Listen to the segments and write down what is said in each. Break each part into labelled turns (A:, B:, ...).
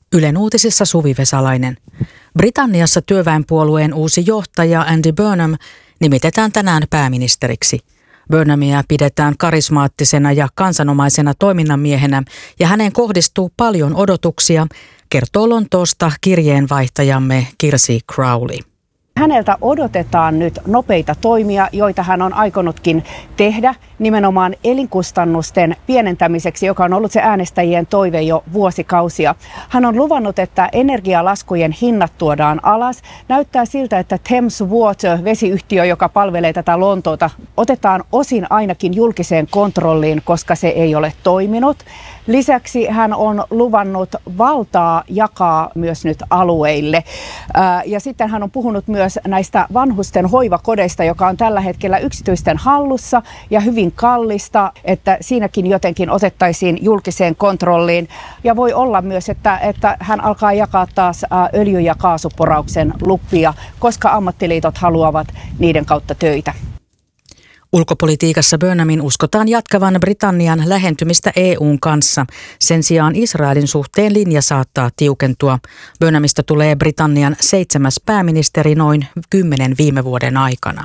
A: Ylen uutisissa Suvi Vesalainen. Britanniassa työväenpuolueen uusi johtaja Andy Burnham nimitetään tänään pääministeriksi. Burnhamia pidetään karismaattisena ja kansanomaisena toiminnanmiehenä ja häneen kohdistuu paljon odotuksia, kertoo Lontoosta kirjeenvaihtajamme Kirsi Crowley.
B: Häneltä odotetaan nyt nopeita toimia, joita hän on aikonutkin tehdä nimenomaan elinkustannusten pienentämiseksi, joka on ollut se äänestäjien toive jo vuosikausia. Hän on luvannut, että energialaskujen hinnat tuodaan alas. Näyttää siltä, että Thames Water, vesiyhtiö, joka palvelee tätä Lontoota, otetaan osin ainakin julkiseen kontrolliin, koska se ei ole toiminut. Lisäksi hän on luvannut valtaa jakaa myös nyt alueille. Ja sitten hän on puhunut myös näistä vanhusten hoivakodeista, joka on tällä hetkellä yksityisten hallussa ja hyvin kallista, että siinäkin jotenkin otettaisiin julkiseen kontrolliin. Ja voi olla myös, että hän alkaa jakaa taas öljy- ja kaasuporauksen lupia, koska ammattiliitot haluavat niiden kautta töitä.
A: Ulkopolitiikassa Burnhamin uskotaan jatkavan Britannian lähentymistä EU:n kanssa. Sen sijaan Israelin suhteen linja saattaa tiukentua. Burnhamista tulee Britannian 7. pääministeri noin 10 viime vuoden aikana.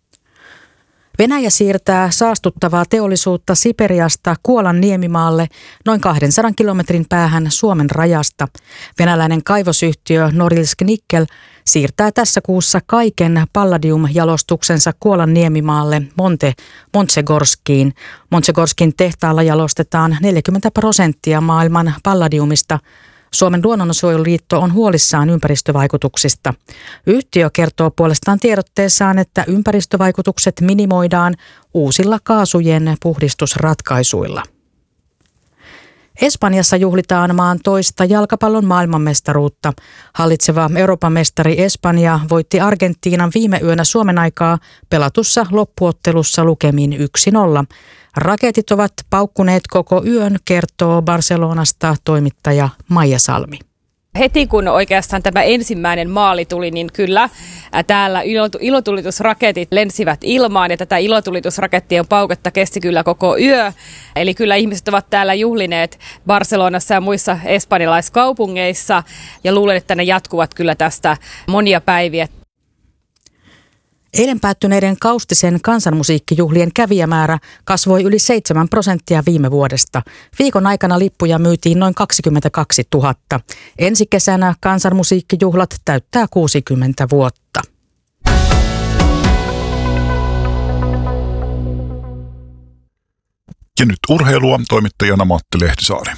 A: Venäjä siirtää saastuttavaa teollisuutta Siperiasta Kuolan niemimaalle noin 200 kilometrin päähän Suomen rajasta. Venäläinen kaivosyhtiö Norilsk Nickel siirtää tässä kuussa kaiken palladiumjalostuksensa Kuolan niemimaalle Montsegorskiin. Montsegorskin tehtaalla jalostetaan 40% maailman palladiumista. Suomen luonnonsuojeluliitto on huolissaan ympäristövaikutuksista. Yhtiö kertoo puolestaan tiedotteessaan, että ympäristövaikutukset minimoidaan uusilla kaasujen puhdistusratkaisuilla. Espanjassa juhlitaan maan toista jalkapallon maailmanmestaruutta. Hallitseva Euroopan mestari Espanja voitti Argentiinan viime yönä Suomen aikaa pelatussa loppuottelussa lukemin 1-0. Raketit ovat paukkuneet koko yön, kertoo Barcelonasta toimittaja Maija Salmi.
C: Heti kun oikeastaan tämä ensimmäinen maali tuli, niin kyllä täällä ilotulitusraketit lensivät ilmaan ja tätä ilotulitusrakettien pauketta kesti kyllä koko yö. Eli kyllä ihmiset ovat täällä juhlineet Barcelonassa ja muissa espanjalaiskaupungeissa ja luulen, että ne jatkuvat kyllä tästä monia päiviä.
A: Eilen päättyneiden Kaustisen kansanmusiikkijuhlien kävijämäärä kasvoi yli 7% viime vuodesta. Viikon aikana lippuja myytiin noin 22 000. Ensi kesänä kansanmusiikkijuhlat täyttää 60 vuotta.
D: Ja nyt urheilua, toimittajana Matti Lehtisaari.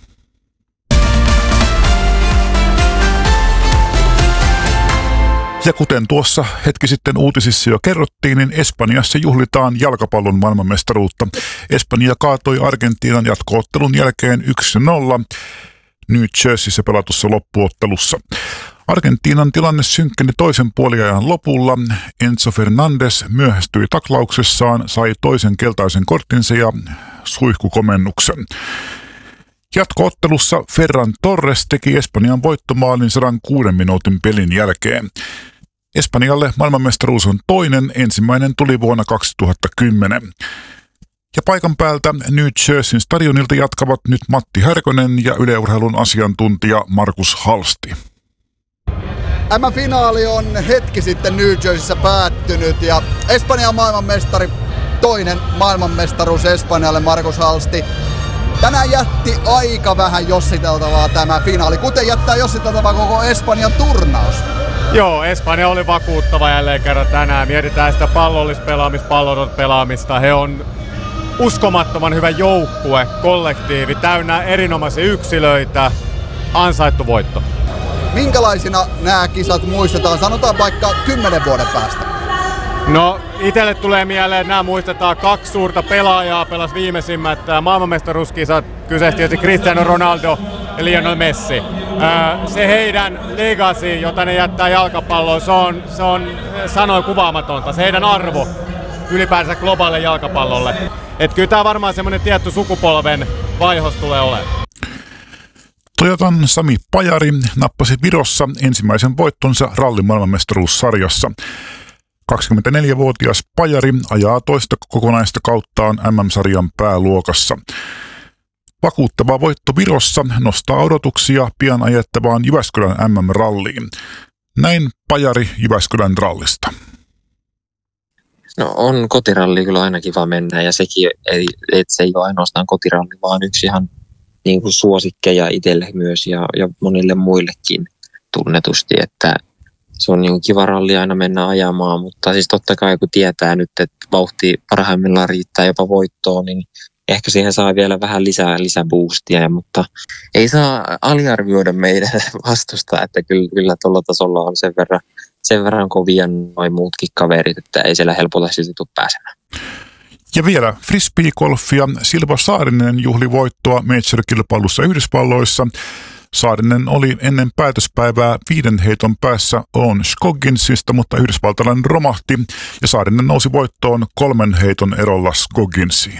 D: Ja kuten tuossa hetki sitten uutisissa jo kerrottiin, niin Espanjassa juhlitaan jalkapallon maailmanmestaruutta. Espanja kaatoi Argentiinan jatko-ottelun jälkeen 1-0 New Jerseyssä pelatussa loppuottelussa. Argentiinan tilanne synkkeni toisen puoliajan lopulla. Enzo Fernandez myöhästyi taklauksessaan, sai toisen keltaisen korttinsa ja suihkukomennuksen. Jatko-ottelussa Ferran Torres teki Espanjan voittomaalin 106 minuutin pelin jälkeen. Espanjalle maailmanmestaruus on toinen, ensimmäinen tuli vuonna 2010. Ja paikan päältä New Jerseyn stadionilta jatkavat nyt Matti Härkönen ja Yle Urheilun asiantuntija Markus Halsti.
E: M-finaali on hetki sitten New Jerseyssä päättynyt ja Espanja on maailmanmestari, toinen maailmanmestaruus Espanjalle, Markus Halsti. Tänään jätti aika vähän jossiteltavaa tämä finaali, kuten jättää jossiteltavaa koko Espanjan turnaus.
F: Joo, Espanja oli vakuuttava jälleen kerran tänään. Mietitään sitä pallollispelaamista, palloton pelaamista. He on uskomattoman hyvä joukkue, kollektiivi, täynnä erinomaisia yksilöitä. Ansaittu voitto.
E: Minkälaisina nämä kisat muistetaan, sanotaan vaikka 10 vuoden päästä?
F: No, itselle tulee mieleen, että nämä muistetaan 2 suurta pelaajaa, pelas viimeisimmät maailmanmestaruuskisat, kyseessä tietysti Cristiano Ronaldo ja Lionel Messi. Se heidän legacy, jota ne jättää jalkapalloon, se on sanoin kuvaamatonta. Se heidän arvo ylipäänsä globaalille jalkapallolle. Että kyllä tämä varmaan semmoinen tietty sukupolven vaihos tulee olemaan.
D: Toyotan Sami Pajari nappasi Virossa ensimmäisen voittonsa rallin maailmanmestaruussarjassa. 24-vuotias Pajari ajaa toista kokonaista kauttaan MM-sarjan pääluokassa. Vakuuttava voitto Virossa nostaa odotuksia pian ajettavaan Jyväskylän MM-ralliin. Näin Pajari Jyväskylän rallista.
G: No on kotiralli kyllä aina kiva mennä ja sekin, että se ei ole ainoastaan kotiralli, vaan yksi ihan niin kuin suosikkeja itselle myös ja monille muillekin tunnetusti, että se on niin kiva ralli aina mennä ajamaan, mutta siis totta kai kun tietää nyt, että vauhti parhaimmillaan riittää jopa voittoon, niin ehkä siihen saa vielä vähän lisää boostia, mutta ei saa aliarvioida meidän vastusta, että kyllä tuolla tasolla on sen verran kovia noin muutkin kaverit, että ei siellä helpolla silti tule pääsemään.
D: Ja vielä frisbeegolfia. Silva Saarinen juhli voittoa Major-kilpailussa Yhdysvalloissa. Saarinen oli ennen päätöspäivää 5 heiton päässä On Scogginsista, mutta yhdysvaltalainen romahti ja Saarinen nousi voittoon 3 heiton erolla Scogginsiin.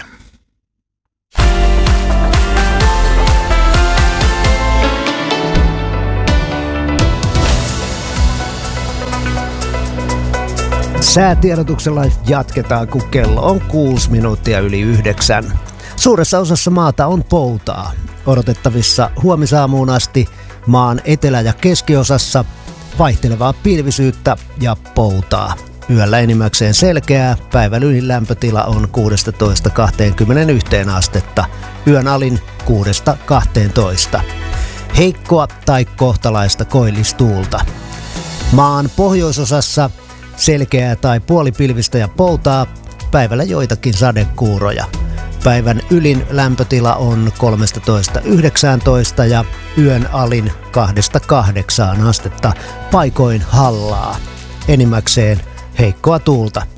H: Säätiedotuksella jatketaan, kun kello on 6 minuuttia yli 9. Suuressa osassa maata on poutaa. Odotettavissa huomisaamuun asti maan etelä- ja keskiosassa vaihtelevaa pilvisyyttä ja poutaa. Yöllä enimmäkseen selkeää, päivän ylin lämpötila on 16-21 astetta, yön alin 6-12. Heikkoa tai kohtalaista koillistuulta. Maan pohjoisosassa selkeää tai puolipilvistä ja poutaa, päivällä joitakin sadekuuroja. Päivän ylin lämpötila on 13-19 ja yön alin 2-8 astetta, paikoin hallaa. Enimmäkseen heikkoa tuulta.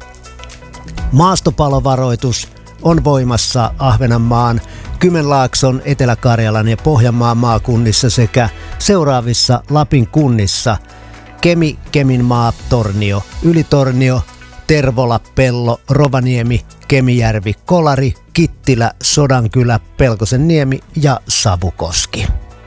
H: Maastopalovaroitus on voimassa Ahvenanmaan, Kymenlaakson, Etelä-Karjalan ja Pohjanmaan maakunnissa sekä seuraavissa Lapin kunnissa: Kemi, Keminmaa, Tornio, Ylitornio, Tervola, Pello, Rovaniemi, Kemijärvi, Kolari, Kittilä, Sodankylä, Pelkosenniemi ja Savukoski.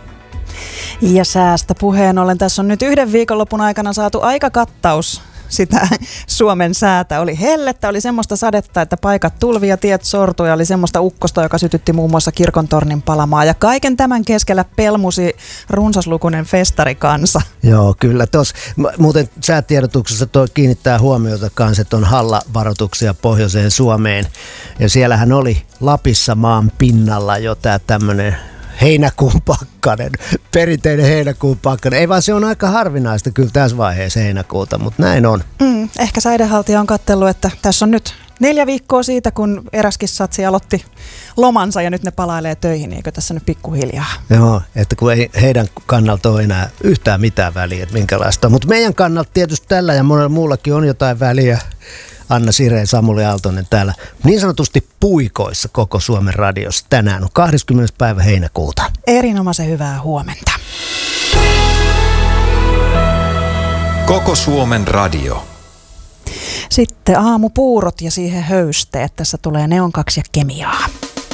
I: Ja säästä puheen ollen, tässä on nyt 1 viikonlopun aikana saatu aika kattaus sitä Suomen säätä. Oli hellettä, oli semmoista sadetta, että paikat tulvi ja tiet sortui, ja oli semmoista ukkosta, joka sytytti muun muassa kirkontornin palamaan. Ja kaiken tämän keskellä pelmusi runsaslukuinen festarikansa.
H: Joo, kyllä. Muuten säätiedotuksessa kiinnittää huomiota kanssa, että on hallavaroituksia pohjoiseen Suomeen. Ja siellähän oli Lapissa maan pinnalla jo tämä tämmöinen heinäkuun pakkanen, perinteinen heinäkuun pakkanen. Ei vaan, se on aika harvinaista kyllä tässä vaiheessa heinäkuuta, mutta näin on.
I: Ehkä säidehaltija on katsellut, että tässä on nyt 4 viikkoa siitä, kun eräskissatsi aloitti lomansa ja nyt ne palailee töihin, eikö tässä nyt pikkuhiljaa?
H: Joo, että kun ei heidän kannalta ole enää yhtään mitään väliä, että minkälaista on. Mutta meidän kannalta tietysti tällä ja monella muullakin on jotain väliä. Anna Sireen, Samuli Aaltonen täällä niin sanotusti puikoissa koko Suomen radiossa. Tänään on 20. päivä heinäkuuta.
I: Erinomaisen hyvää huomenta.
J: Koko Suomen radio.
I: Sitten aamupuurot ja siihen höysteet. Tässä tulee Neon 2 ja Kemiaa.